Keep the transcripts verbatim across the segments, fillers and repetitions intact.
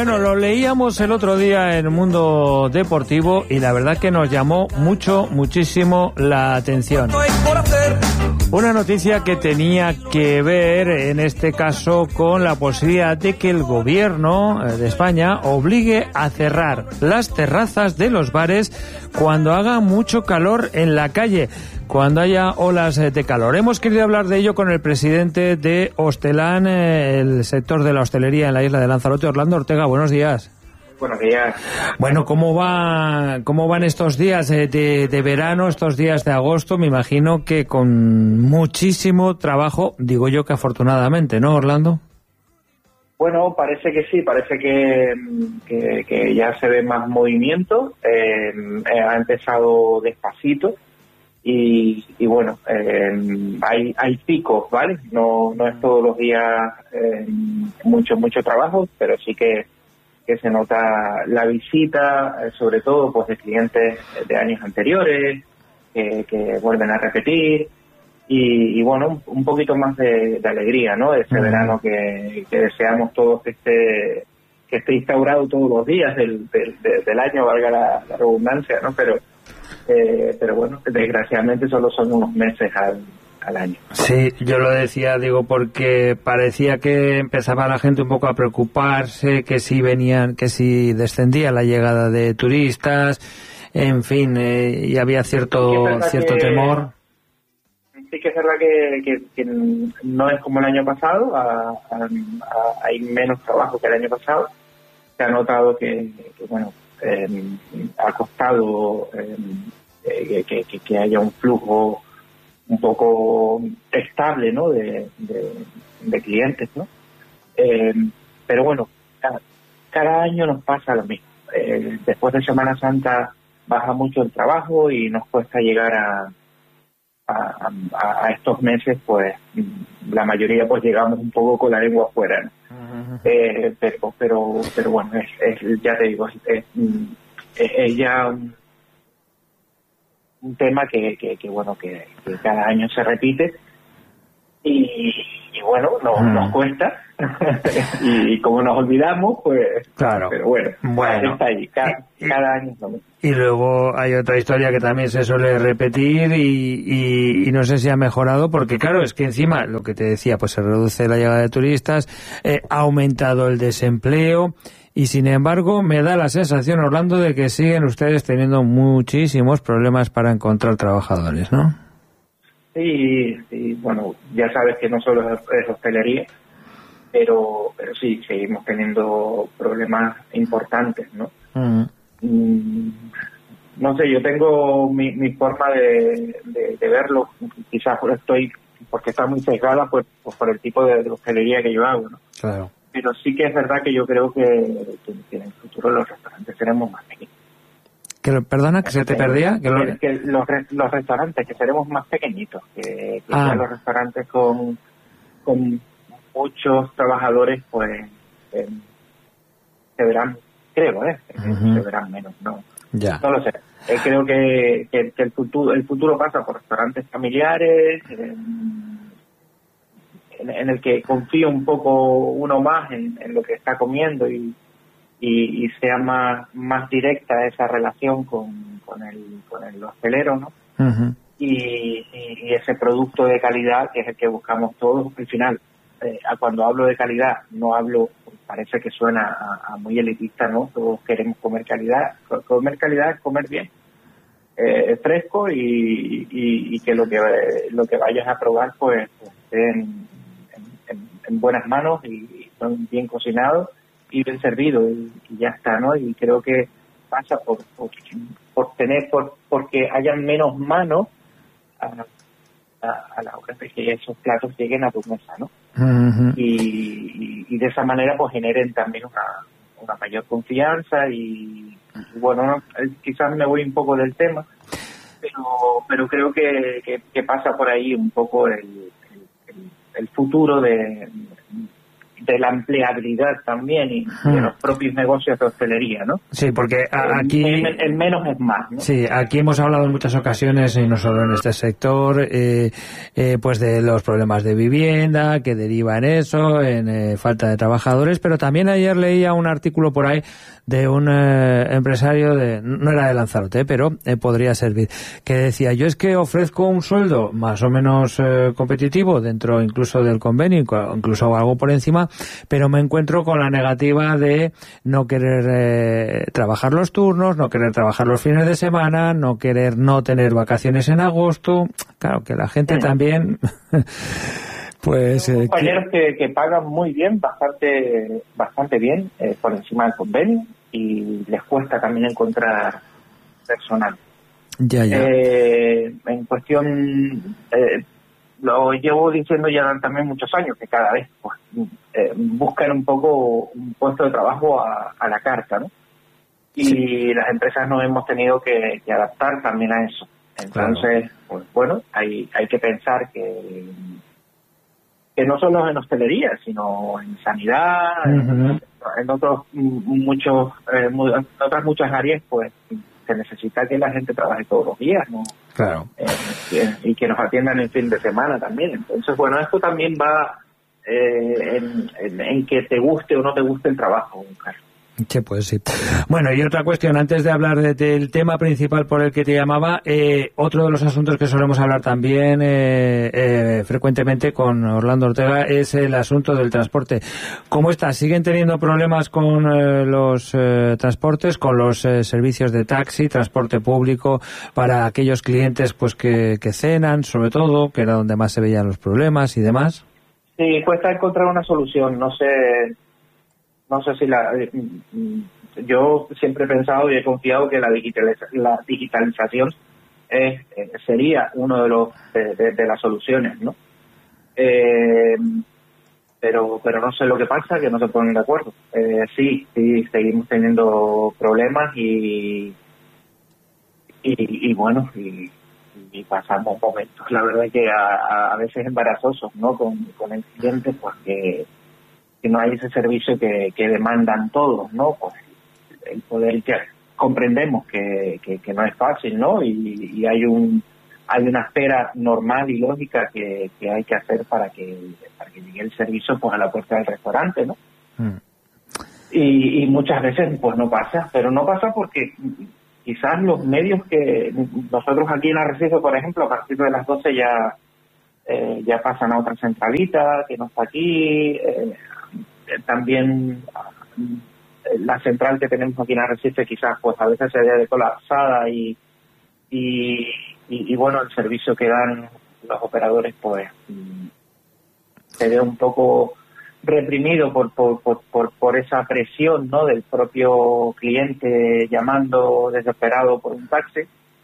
Bueno, lo leíamos el otro día en Mundo Deportivo y la verdad que nos llamó mucho, muchísimo la atención. Una noticia que tenía que ver, en este caso, con la posibilidad de que el gobierno de España obligue a cerrar las terrazas de los bares cuando haga mucho calor en la calle, cuando haya olas de calor. Hemos querido hablar de ello con el presidente de Hostelán, el sector de la hostelería en la isla de Lanzarote, Orlando Ortega. Buenos días. Buenos días. Bueno, ¿cómo va, cómo van estos días de, de, de verano, estos días de agosto? Me imagino que con muchísimo trabajo, digo yo que afortunadamente, ¿no, Orlando? Bueno, parece que sí, parece que, que, que ya se ve más movimiento, eh, ha empezado despacito y, y bueno, eh, hay hay picos, ¿vale? No no es todos los días eh, mucho, mucho trabajo, pero sí que que se nota la visita, sobre todo pues de clientes de años anteriores, que, que vuelven a repetir, y, y bueno, un, un poquito más de, de alegría, ¿no? De ese uh-huh. verano que, que deseamos todos que esté, que esté instaurado todos los días del, del, del año, valga la, la redundancia, ¿no? Pero, eh, pero bueno, desgraciadamente solo son unos meses al al año. Sí, yo lo decía, digo, porque parecía que empezaba la gente un poco a preocuparse, que si venían, que si descendía la llegada de turistas, en fin, eh, y había cierto sí cierto que, temor. Sí que es verdad que, que, que no es como el año pasado, a, a, a, hay menos trabajo que el año pasado. Se ha notado que, que bueno, eh, ha costado eh, que, que, que haya un flujo un poco estable, ¿no? de, de, de clientes, ¿no? Eh, pero bueno, cada, cada año nos pasa lo mismo. Eh, después de Semana Santa baja mucho el trabajo y nos cuesta llegar a, a, a, a estos meses, pues la mayoría pues llegamos un poco con la lengua afuera, ¿no? Uh-huh. eh, pero, pero pero bueno, es, es, ya te digo, es, es, es, es ya un un tema que, que, que bueno que, que cada año se repite y, y bueno nos, mm. nos cuesta y, y como nos olvidamos pues claro, pero bueno, bueno. está ahí cada, y, cada año es lo mismo. Y luego hay otra historia que también se suele repetir y, y, y no sé si ha mejorado, porque claro, es que encima lo que te decía, pues se reduce la llegada de turistas, eh, ha aumentado el desempleo. Y sin embargo, me da la sensación, Orlando, de que siguen ustedes teniendo muchísimos problemas para encontrar trabajadores, ¿no? Sí, sí, bueno, ya sabes que no solo es, es hostelería, pero pero sí, seguimos teniendo problemas importantes, ¿no? Uh-huh. Mm, no sé, yo tengo mi, mi forma de, de, de verlo, quizás estoy, porque está muy sesgada pues, pues por el tipo de, de hostelería que yo hago, ¿no? Claro. Pero sí que es verdad que yo creo que, que, que en el futuro los restaurantes seremos más pequeños. ¿Que lo, perdona, que se te perdía? Que, lo... que los, los restaurantes, que seremos más pequeñitos, que, que ah. ya los restaurantes con, con muchos trabajadores, pues, eh, se verán, creo, ¿eh? Uh-huh. Se verán menos, ¿no? Ya. No lo sé. Eh, creo que, que, que el futuro el futuro pasa por restaurantes familiares, eh, En, en el que confíe un poco uno más en, en lo que está comiendo y, y, y sea más más directa esa relación con, con el con el hostelero, ¿no? Uh-huh. y, y, y ese producto de calidad que es el que buscamos todos. Al final, eh, cuando hablo de calidad, no hablo, parece que suena a, a muy elitista, ¿no? Todos queremos comer calidad. Comer calidad es comer bien, eh, fresco y, y, y que lo que lo que vayas a probar pues, pues esté en, en, en buenas manos y, y son bien cocinados y bien servidos y, y ya está, ¿no? Y creo que pasa por por, por tener por porque hayan menos manos a, a, a la hora de que esos platos lleguen a tu mesa, ¿no? Uh-huh. y, y, y de esa manera pues generen también una, una mayor confianza y, y bueno, no, quizás me voy un poco del tema, pero pero creo que, que, que pasa por ahí un poco el, el, el futuro de de la empleabilidad también y de los propios negocios de hostelería, ¿no? Sí, porque a, aquí... El, el menos es más, ¿no? Sí, aquí hemos hablado en muchas ocasiones, y no solo en este sector, eh, eh, pues de los problemas de vivienda, que deriva en eso, en eh, falta de trabajadores, pero también ayer leía un artículo por ahí de un eh, empresario, de no era de Lanzarote, pero eh, podría servir, que decía, yo es que ofrezco un sueldo más o menos eh, competitivo, dentro incluso del convenio, incluso algo por encima, pero me encuentro con la negativa de no querer eh, trabajar los turnos, no querer trabajar los fines de semana, no querer no tener vacaciones en agosto. Claro, que la gente también... Pues, eh, compañeros que, que pagan muy bien, bastante bastante bien, eh, por encima del convenio, y les cuesta también encontrar personal. Ya, ya. Eh, en cuestión, eh, lo llevo diciendo ya también muchos años, que cada vez pues, eh, buscan un poco un puesto de trabajo a, a la carta, ¿no? Y sí, las empresas nos hemos tenido que, que adaptar también a eso. Entonces, claro, pues bueno, hay hay que pensar que que no solo en hostelería, sino en sanidad, uh-huh, en otros muchos, eh, en otras muchas áreas, pues se necesita que la gente trabaje todos los días, ¿no? Claro. Eh, y que nos atiendan el fin de semana también. Entonces, bueno, esto también va eh, en, en, en que te guste o no te guste el trabajo, Carlos. Sí, pues sí. Bueno, y otra cuestión, antes de hablar de, del tema principal por el que te llamaba, eh, otro de los asuntos que solemos hablar también eh, eh, frecuentemente con Orlando Ortega es el asunto del transporte. ¿Cómo está? ¿Siguen teniendo problemas con eh, los eh, transportes, con los eh, servicios de taxi, transporte público para aquellos clientes pues que, que cenan, sobre todo, que era donde más se veían los problemas y demás? Sí, cuesta encontrar una solución. No sé... No sé si la... Yo siempre he pensado y he confiado que la, digitaliza, la digitalización es, eh, sería uno de los de, de, de las soluciones, ¿no? Eh, pero pero no sé lo que pasa, que no se ponen de acuerdo. Eh, sí, sí, seguimos teniendo problemas y y, y bueno, y, y pasamos momentos, la verdad que a, a veces embarazosos, ¿no? Con, con el cliente, pues que... que no hay ese servicio que, que demandan todos, ¿no? Pues el poder que comprendemos que, que, que no es fácil, ¿no? Y, y hay un hay una espera normal y lógica que, que hay que hacer para que para que llegue el servicio pues a la puerta del restaurante, ¿no? Mm. Y, y muchas veces pues no pasa, pero no pasa porque quizás los medios que nosotros aquí en Arrecife, por ejemplo, a partir de las doce ya eh, ya pasan a otra centralita que no está aquí. Eh, También la central que tenemos aquí en Arrecife quizás pues a veces se ve colapsada y, y, y, y bueno, el servicio que dan los operadores pues se ve un poco reprimido por por, por, por, por esa presión, ¿no? Del propio cliente llamando desesperado por un taxi.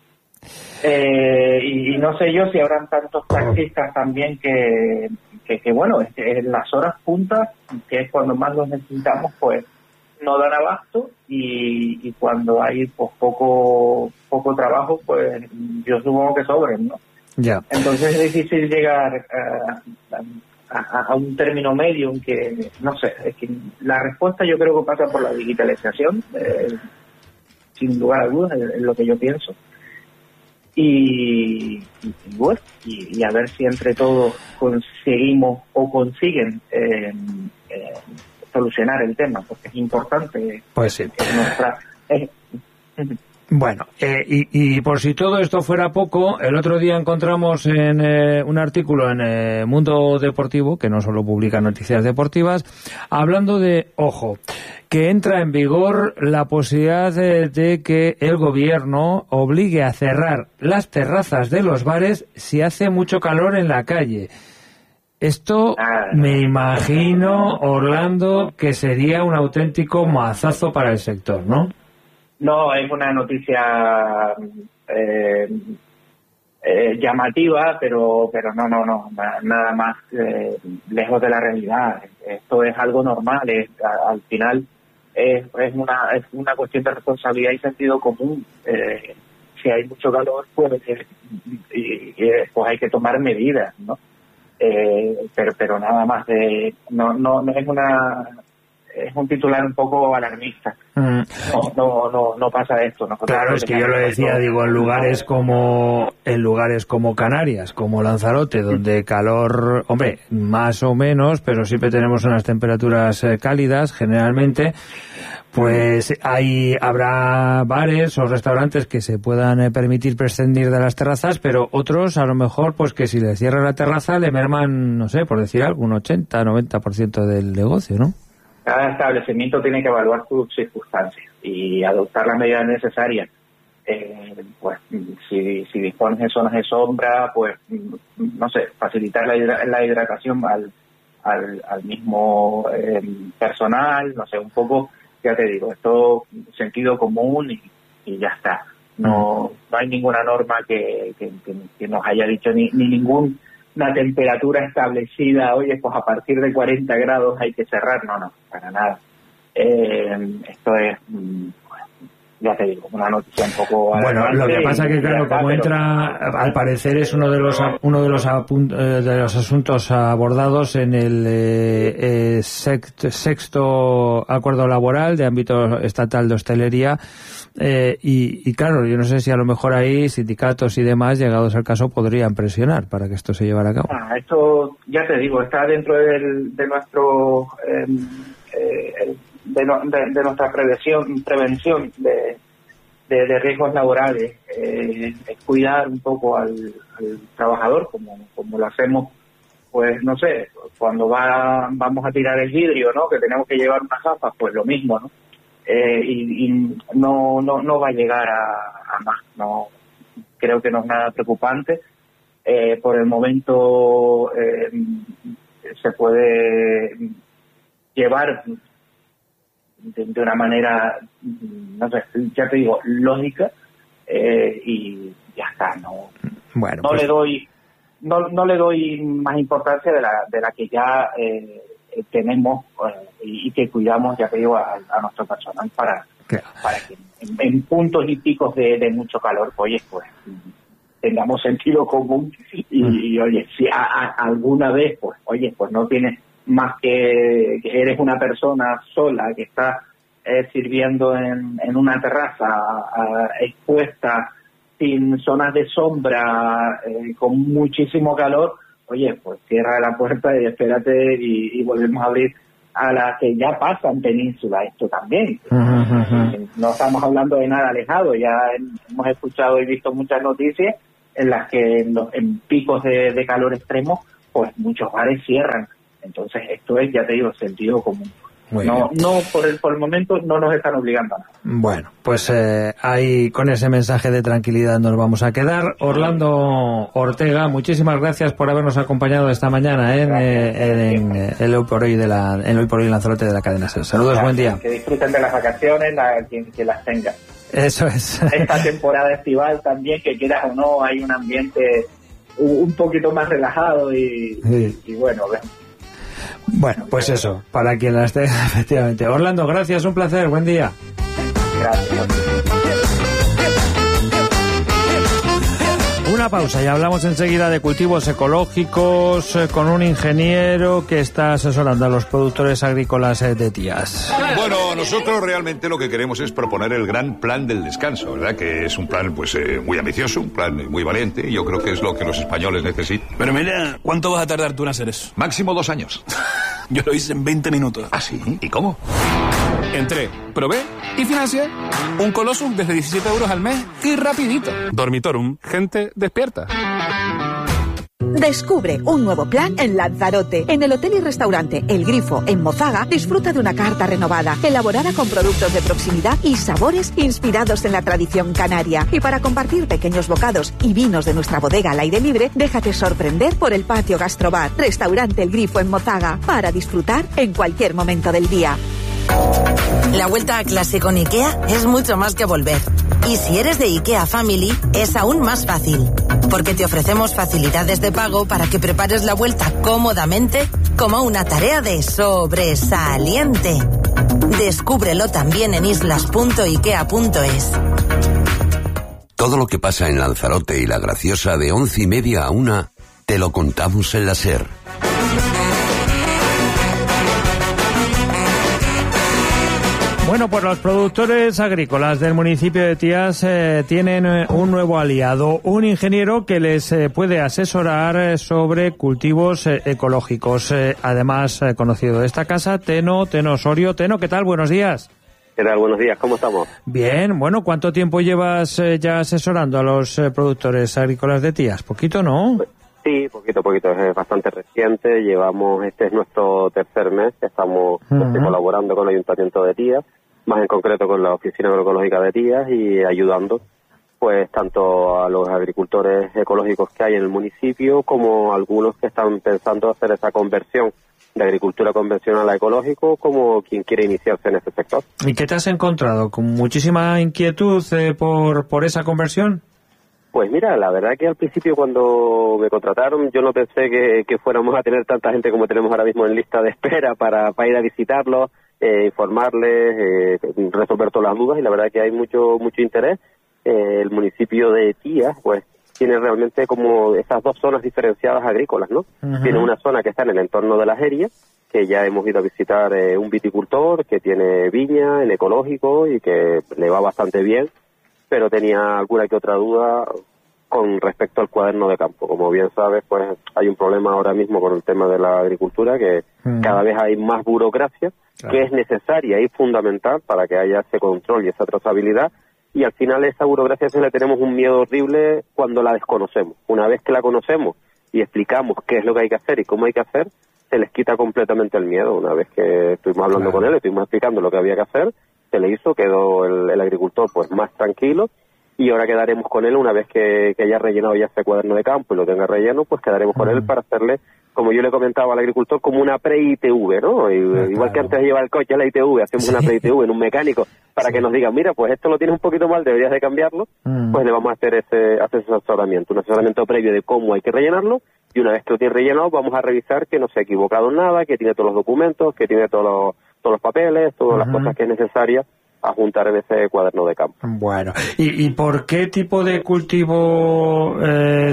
Eh, y, y no sé yo si habrán tantos taxistas también que, que, que bueno, es que en las horas puntas, que es cuando más los necesitamos, pues no dan abasto, y, y cuando hay pues poco poco trabajo, pues yo supongo que sobren, ¿no? Ya. Entonces es difícil llegar a, a, a un término medio en que, no sé, es que la respuesta yo creo que pasa por la digitalización, eh, sin lugar a dudas, es, es lo que yo pienso. Y, y, y bueno, y, y a ver si entre todos conseguimos o consiguen eh, eh, solucionar el tema, porque es importante. Pues sí. Es nuestra, es, Bueno, eh, y, y por si todo esto fuera poco, el otro día encontramos en eh, un artículo en eh, Mundo Deportivo, que no solo publica noticias deportivas, hablando de, ojo, que entra en vigor la posibilidad de, de que el gobierno obligue a cerrar las terrazas de los bares si hace mucho calor en la calle. Esto me imagino, Orlando, que sería un auténtico mazazo para el sector, ¿no? No, es una noticia eh, eh, llamativa, pero pero no, no, no, nada más eh, lejos de la realidad. Esto es algo normal, es, a, al final es, es una es una cuestión de responsabilidad y sentido común. Eh, si hay mucho calor, pues, y, y, pues hay que tomar medidas, ¿no? eh, pero pero nada más de no no no es una es un titular un poco alarmista. Mm. No, no, no, no pasa esto. Nosotros claro, es que yo lo decía, digo, en lugares como en lugares como Canarias, como Lanzarote, donde calor, hombre, más o menos, pero siempre tenemos unas temperaturas eh, cálidas, generalmente, pues hay habrá bares o restaurantes que se puedan eh, permitir prescindir de las terrazas, pero otros, a lo mejor, pues que si le cierran la terraza, le merman, no sé, por decir algo, un ochenta, noventa por ciento del negocio, ¿no? Cada establecimiento tiene que evaluar sus circunstancias y adoptar las medidas necesarias. Eh, pues si, si dispones de zonas de sombra, pues no sé, facilitar la, hidra- la hidratación al, al, al mismo eh, personal, no sé, un poco, ya te digo, es todo sentido común y, y ya está. No, no hay ninguna norma que, que, que, que nos haya dicho ni, ni ningún una temperatura establecida, oye, pues a partir de cuarenta grados hay que cerrar, no, no, para nada. Eh, esto es, ya te digo, una noticia un poco... Bueno, lo que pasa es que, claro, como pero... entra, al parecer es uno de los uno de los, apunt, eh, de los asuntos abordados en el eh, eh, sexto, sexto acuerdo laboral de ámbito estatal de hostelería, eh, y, y claro, yo no sé si a lo mejor ahí sindicatos y demás, llegados al caso, podrían presionar para que esto se llevara a cabo. Ah, esto, ya te digo, está dentro del, de nuestro... Eh, eh, De, no, de, de nuestra prevención prevención de, de, de riesgos laborales, eh, es cuidar un poco al, al trabajador como, como lo hacemos, pues no sé, cuando va vamos a tirar el vidrio, ¿no? Que tenemos que llevar unas gafas, pues lo mismo, ¿no? Eh, y, y no no no va a llegar a, a más, no creo que no es nada preocupante. Eh, por el momento eh, se puede llevar De, de una manera, no sé, ya te digo, lógica, eh, y ya está, no bueno, no pues... le doy no no le doy más importancia de la de la que ya eh, tenemos eh, y, y que cuidamos, ya te digo, a, a nuestro personal para, claro. para que en, en puntos y picos de, de mucho calor, oye, pues tengamos sentido común y, mm. y oye, si a, a, alguna vez, pues, oye, pues no tienes más que, que eres una persona sola que está eh, sirviendo en, en una terraza uh, expuesta, sin zonas de sombra, eh, con muchísimo calor, oye, pues cierra la puerta y espérate y, y volvemos a abrir a la que ya pasa en Península, esto también. Uh-huh, uh-huh. No estamos hablando de nada alejado, ya hemos escuchado y visto muchas noticias en las que en, los, en picos de, de calor extremo, pues muchos bares cierran. Entonces esto es, ya te digo, sentido común. Muy no, bien. no por el por el momento no nos están obligando a nada. Bueno, pues eh, ahí con ese mensaje de tranquilidad nos vamos a quedar. Orlando Ortega, muchísimas gracias por habernos acompañado esta mañana ¿eh? en, eh, en, en el Hoy por Hoy de la en Hoy por Hoy Lanzarote de la cadena SER. Saludos, gracias. Buen día. Que disfruten de las vacaciones, la, quien, quien las tenga. Eso es. Esta temporada estival también, que quieras o no, hay un ambiente un poquito más relajado y, sí. y, y bueno, ven. Bueno, pues eso, para quien la esté, efectivamente. Orlando, gracias, un placer, buen día. Gracias. Una pausa y hablamos enseguida de cultivos ecológicos eh, con un ingeniero que está asesorando a los productores agrícolas eh, de Tías. Bueno, nosotros realmente lo que queremos es proponer el gran plan del descanso, ¿verdad? Que es un plan pues eh, muy ambicioso, un plan muy valiente, y yo creo que es lo que los españoles necesitan. Pero mira, ¿cuánto vas a tardar tú en hacer eso? Máximo dos años. Yo lo hice en veinte minutos. ¿Ah, sí? ¿Y cómo? Entré, probé y financié. Un Colossus desde diecisiete euros al mes y rapidito. Dormitorum, gente despierta. Descubre un nuevo plan en Lanzarote. En el hotel y restaurante El Grifo, en Mozaga, disfruta de una carta renovada, elaborada con productos de proximidad y sabores inspirados en la tradición canaria. Y para compartir pequeños bocados y vinos de nuestra bodega al aire libre, déjate sorprender por el patio Gastrobar. Restaurante El Grifo en Mozaga, para disfrutar en cualquier momento del día. La vuelta a clase con IKEA es mucho más que volver. Y si eres de IKEA Family, es aún más fácil. Porque te ofrecemos facilidades de pago para que prepares la vuelta cómodamente como una tarea de sobresaliente. Descúbrelo también en islas punto ikea punto es. Todo lo que pasa en Lanzarote y La Graciosa de once y media a una Te lo contamos en la SER. Bueno, pues los productores agrícolas del municipio de Tías eh, tienen eh, un nuevo aliado, un ingeniero que les eh, puede asesorar eh, sobre cultivos eh, ecológicos. Eh, además, eh, conocido de esta casa, Teno, Teno Osorio. Teno, ¿qué tal? Buenos días. ¿Qué tal? Buenos días, ¿cómo estamos? Bien, bueno, ¿cuánto tiempo llevas eh, ya asesorando a los eh, productores agrícolas de Tías? ¿Poquito, no? Sí, poquito, poquito, es bastante reciente. Llevamos, este es nuestro tercer mes que estamos uh-huh. colaborando con el Ayuntamiento de Tías, más en concreto con la Oficina Agroecológica de Tías, y ayudando pues tanto a los agricultores ecológicos que hay en el municipio como a algunos que están pensando hacer esa conversión de agricultura convencional a ecológico, como quien quiere iniciarse en este sector. ¿Y qué te has encontrado? ¿Con muchísima inquietud eh, por, por esa conversión? Pues mira, la verdad que al principio cuando me contrataron yo no pensé que, que fuéramos a tener tanta gente como tenemos ahora mismo en lista de espera para, para ir a visitarlos, eh, informarles, eh, resolver todas las dudas, y la verdad que hay mucho mucho interés. Eh, el municipio de Tías pues tiene realmente como esas dos zonas diferenciadas agrícolas, ¿no? Uh-huh. Tiene una zona que está en el entorno de la Jeria, que ya hemos ido a visitar eh, un viticultor que tiene viña en ecológico y que le va bastante bien, pero tenía alguna que otra duda con respecto al cuaderno de campo. Como bien sabes, pues hay un problema ahora mismo con el tema de la agricultura, que mm. cada vez hay más burocracia, claro, que es necesaria y fundamental para que haya ese control y esa trazabilidad, y al final esa burocracia se le tenemos un miedo horrible cuando la desconocemos. Una vez que la conocemos y explicamos qué es lo que hay que hacer y cómo hay que hacer, se les quita completamente el miedo. Una vez que estuvimos hablando claro. con él, estuvimos explicando lo que había que hacer, se le hizo, quedó el, el agricultor pues más tranquilo, y ahora quedaremos con él una vez que, que haya rellenado ya ese cuaderno de campo y lo tenga relleno, pues quedaremos con uh-huh. él para hacerle, como yo le comentaba al agricultor, como una pre-I T V, ¿no? Y, uh, igual claro. que antes de llevar el coche a la I T V, hacemos sí. una pre-I T V en un mecánico para sí. que nos diga, mira, pues esto lo tienes un poquito mal, deberías de cambiarlo, uh-huh. pues le vamos a hacer ese, hacer ese asesoramiento, un asesoramiento previo de cómo hay que rellenarlo, y una vez que lo tiene rellenado vamos a revisar que no se ha equivocado en nada, que tiene todos los documentos, que tiene todos los, todos los papeles, todas uh-huh. las cosas que es necesaria a juntar en ese cuaderno de campo. Bueno, ¿y, y por qué tipo de cultivo eh,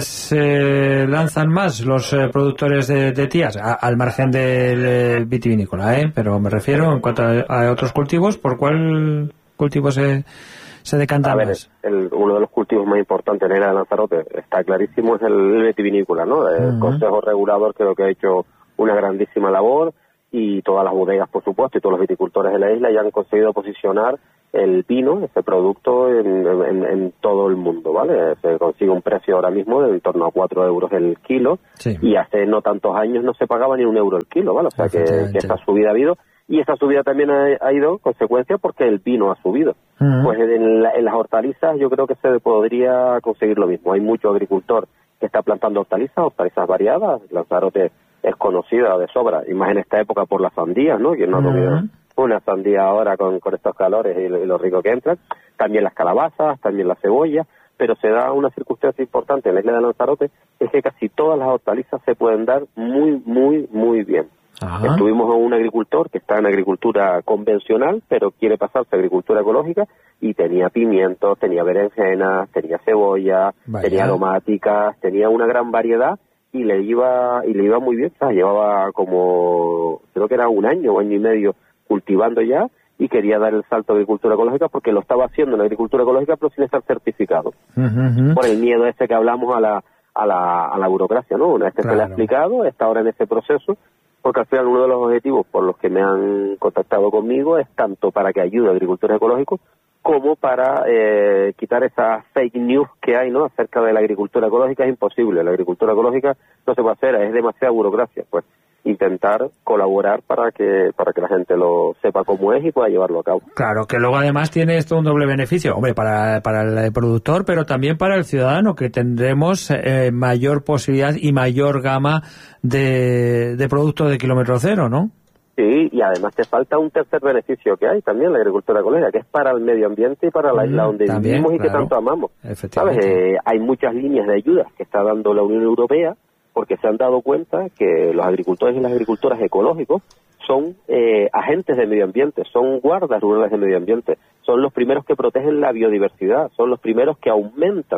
se lanzan más los eh, productores de, de Tías? A, al margen del eh, vitivinícola, ¿eh? Pero me refiero, en cuanto a, a otros cultivos, ¿por cuál cultivo se, se decanta a ver, más? El, uno de los cultivos más importantes en la isla de Lanzarote, está clarísimo, es el, el vitivinícola, ¿no? El uh-huh. Consejo Regulador creo que ha hecho una grandísima labor, y todas las bodegas, por supuesto, y todos los viticultores de la isla ya han conseguido posicionar el vino, ese producto, en, en, en todo el mundo, ¿vale? Se consigue un precio ahora mismo de en torno a cuatro euros el kilo, sí. y hace no tantos años no se pagaba ni un euro el kilo, ¿vale? O sea que, que esta subida ha habido, y esta subida también ha, ha ido en consecuencia porque el vino ha subido. Uh-huh. Pues en, la, en las hortalizas yo creo que se podría conseguir lo mismo. Hay mucho agricultor que está plantando hortalizas, hortalizas variadas. Lanzarote es conocida de sobra, y más en esta época por las sandías, ¿no? Quien no ha comido uh-huh. una sandía ahora con, con estos calores y, y lo rico que entran. También las calabazas, también la cebolla, pero se da una circunstancia importante en la isla de Lanzarote, es que casi todas las hortalizas se pueden dar muy, muy, muy bien. Uh-huh. Estuvimos a un agricultor que está en agricultura convencional, pero quiere pasarse a agricultura ecológica, y tenía pimientos, tenía berenjenas, tenía cebolla, Vaya. tenía aromáticas, tenía una gran variedad, y le iba y le iba muy bien. O sea, llevaba como, creo que era un año o año y medio cultivando ya, y quería dar el salto a agricultura ecológica porque lo estaba haciendo en agricultura ecológica pero sin estar certificado, uh-huh. por el miedo ese que hablamos a la a la, a la burocracia, ¿no? Una vez que claro. se le ha explicado, está ahora en ese proceso, porque al final uno de los objetivos por los que me han contactado conmigo es tanto para que ayude a agricultores ecológicos como para eh, quitar esa fake news que hay, ¿no? Acerca de la agricultura ecológica. Es imposible, la agricultura ecológica no se puede hacer, es demasiada burocracia. Pues intentar colaborar para que para que la gente lo sepa cómo es y pueda llevarlo a cabo. Claro, que luego además tiene esto un doble beneficio, hombre, para, para el productor, pero también para el ciudadano, que tendremos eh, mayor posibilidad y mayor gama de, de productos de kilómetro cero, ¿no? Sí, y además te falta un tercer beneficio que hay también, la agricultura ecológica, que es para el medio ambiente y para la isla donde también, vivimos y claro, que tanto amamos. ¿Sabes? Eh, hay muchas líneas de ayuda que está dando la Unión Europea, porque se han dado cuenta que los agricultores y las agricultoras ecológicos son eh, agentes de medio ambiente, son guardas rurales de medio ambiente, son los primeros que protegen la biodiversidad, son los primeros que aumentan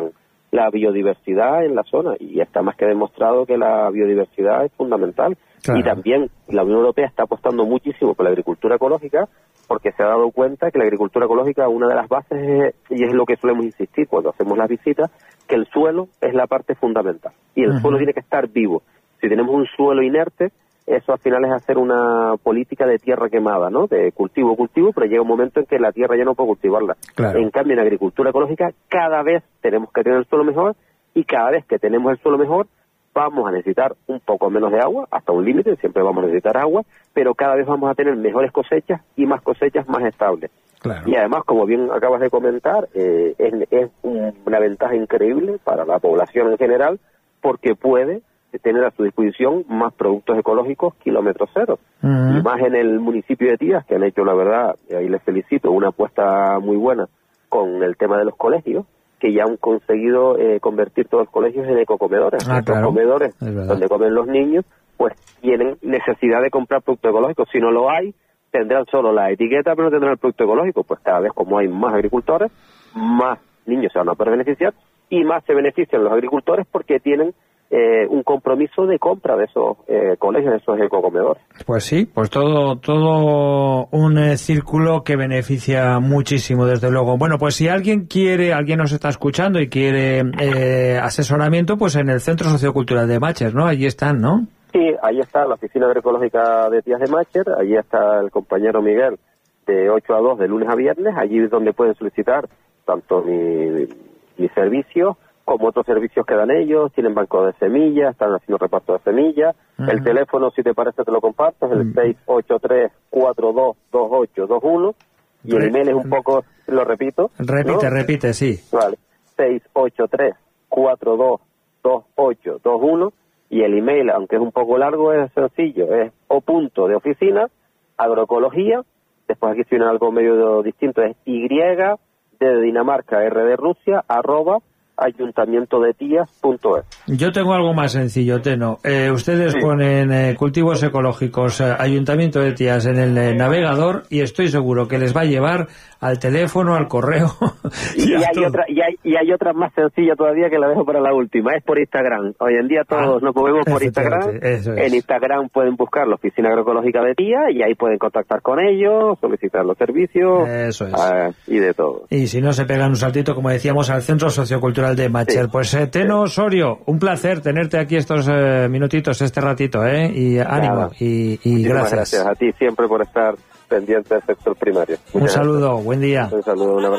la biodiversidad en la zona, y está más que demostrado que la biodiversidad es fundamental. Claro. Y también la Unión Europea está apostando muchísimo por la agricultura ecológica, porque se ha dado cuenta que la agricultura ecológica, una de las bases, es, y es lo que solemos insistir cuando hacemos las visitas, que el suelo es la parte fundamental, y el uh-huh. suelo tiene que estar vivo. Si tenemos un suelo inerte, eso al final es hacer una política de tierra quemada, ¿no? De cultivo, cultivo, pero llega un momento en que la tierra ya no puede cultivarla. Claro. En cambio, en agricultura ecológica, cada vez tenemos que tener el suelo mejor, y cada vez que tenemos el suelo mejor, vamos a necesitar un poco menos de agua, hasta un límite, siempre vamos a necesitar agua, pero cada vez vamos a tener mejores cosechas y más cosechas más estables. Claro. Y además, como bien acabas de comentar, eh, es, es un, una ventaja increíble para la población en general, porque puede tener a su disposición más productos ecológicos kilómetro cero. Uh-huh. Y más en el municipio de Tías, que han hecho, la verdad, y ahí les felicito, una apuesta muy buena con el tema de los colegios, que ya han conseguido eh, convertir todos los colegios en ecocomedores. Ah, claro. Comedores donde comen los niños, pues tienen necesidad de comprar productos ecológicos. Si no lo hay, tendrán solo la etiqueta, pero no tendrán el producto ecológico. Pues cada vez, como hay más agricultores, más niños se van a poder beneficiar, y más se benefician los agricultores porque tienen Eh, un compromiso de compra de esos eh, colegios, de esos ecocomedores. Pues sí, pues todo todo un eh, círculo que beneficia muchísimo, desde luego. Bueno, pues si alguien quiere, alguien nos está escuchando y quiere eh, asesoramiento, pues en el Centro Sociocultural de Mácher, ¿no? Allí están, ¿no? Sí, ahí está la Oficina Agroecológica de Tías de Mácher, allí está el compañero Miguel, de ocho a dos, de lunes a viernes, allí es donde pueden solicitar tanto mi, mi servicio como otros servicios que dan ellos. Tienen banco de semillas, están haciendo reparto de semillas. Uh-huh. El teléfono, si te parece, te lo comparto, es el uh-huh. seis ocho tres, cuatro dos, dos ocho dos uno, y el email es un poco, lo repito. Repite, ¿no? repite, sí. Vale, seis ocho tres, cuatro dos, dos ocho dos uno, y el email, aunque es un poco largo, es sencillo, es o punto de oficina, agroecología, después aquí tiene algo medio distinto, es Y, D de Dinamarca, R de Rusia, arroba, ayuntamiento de tías punto es. Yo tengo algo más sencillo, Teno. Eh, ustedes sí. ponen eh, cultivos ecológicos, eh, Ayuntamiento de Tías en el eh, navegador, y estoy seguro que les va a llevar al teléfono, al correo. y, y, hay otra, y, hay, y hay otra más sencilla todavía, que la dejo para la última, es por Instagram. Hoy en día todos ah, nos movemos por Instagram. Eso es. En Instagram pueden buscar la Oficina Agroecológica de Tías y ahí pueden contactar con ellos, solicitar los servicios. Eso es. Uh, y de todo. Y si no, se pegan un saltito, como decíamos, al Centro Sociocultural de Mácher. Sí. Pues eh, Teno Osorio, un placer tenerte aquí estos eh, minutitos, este ratito, ¿eh? Y ánimo. Nada. Y, y gracias. Gracias a ti siempre por estar pendiente del sector primario. Muchas un saludo, gracias. Buen día. Un saludo, un abrazo.